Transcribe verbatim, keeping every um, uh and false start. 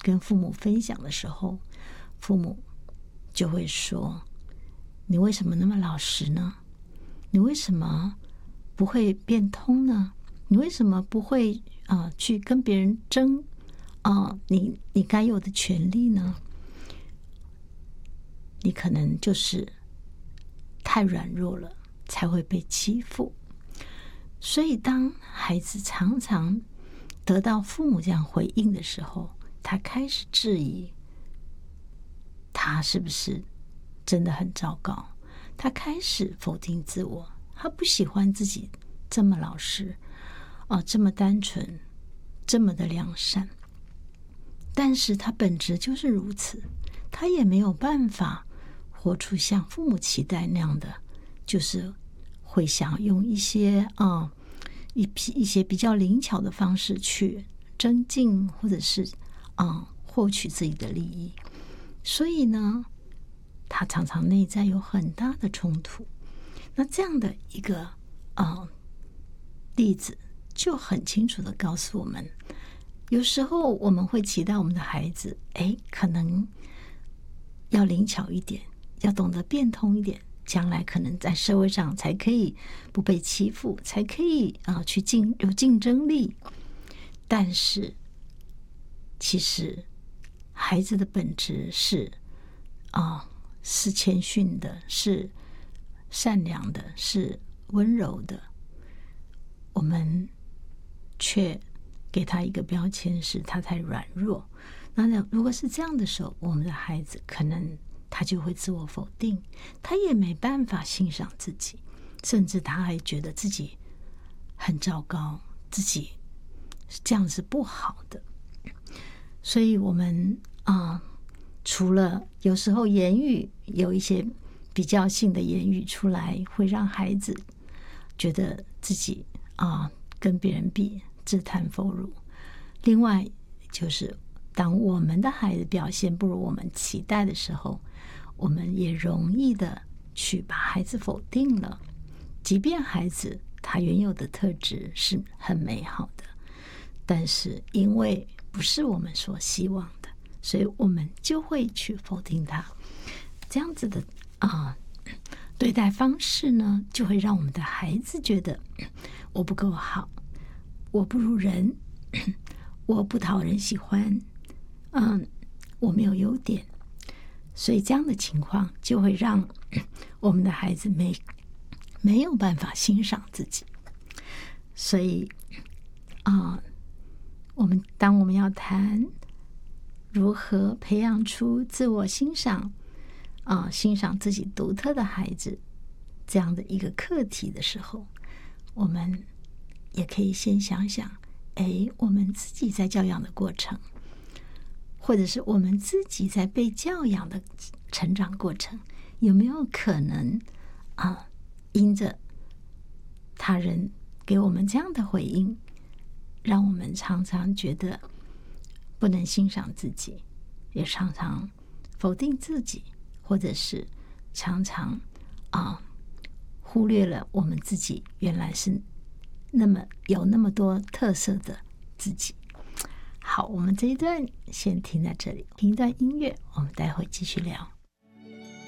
跟父母分享的时候，父母就会说：你为什么那么老实呢？你为什么不会变通呢？你为什么不会啊、呃、去跟别人争啊、呃、你你该有的权利呢？你可能就是太软弱了，才会被欺负。所以当孩子常常得到父母这样回应的时候，他开始质疑他是不是真的很糟糕，他开始否定自我，他不喜欢自己这么老实啊，这么单纯，这么的良善。但是他本质就是如此，他也没有办法活出像父母期待那样的，就是会想用一些啊一批一些比较灵巧的方式去增进或者是啊获取自己的利益。所以呢，他常常内在有很大的冲突。那这样的一个啊例子，就很清楚的告诉我们，有时候我们会期待我们的孩子，哎，可能要灵巧一点，要懂得变通一点，将来可能在社会上才可以不被欺负，才可以啊去竞有竞争力。但是其实孩子的本质是啊是谦逊的，是善良的，是温柔的。我们却给他一个标签，是他太软弱。那如果是这样的时候，我们的孩子可能他就会自我否定，他也没办法欣赏自己，甚至他还觉得自己很糟糕，自己这样是不好的。所以我们啊、呃，除了有时候言语有一些比较性的言语出来，会让孩子觉得自己啊、呃、跟别人比自叹弗如。另外就是当我们的孩子表现不如我们期待的时候，我们也容易的去把孩子否定了，即便孩子他原有的特质是很美好的，但是因为不是我们所希望的，所以我们就会去否定他。这样子的啊、呃、对待方式呢，就会让我们的孩子觉得我不够好，我不如人，我不讨人喜欢，嗯，我没有优点。所以这样的情况就会让我们的孩子没没有办法欣赏自己。所以啊、呃，我们当我们要谈如何培养出自我欣赏啊、呃，欣赏自己独特的孩子这样的一个课题的时候，我们也可以先想想，哎，我们自己在教养的过程，或者是我们自己在被教养的成长过程，有没有可能啊，因着他人给我们这样的回应，让我们常常觉得不能欣赏自己，也常常否定自己，或者是常常啊忽略了我们自己原来是那么有那么多特色的自己。好，我们这一段先停在这里，听一段音乐，我们待会继续聊。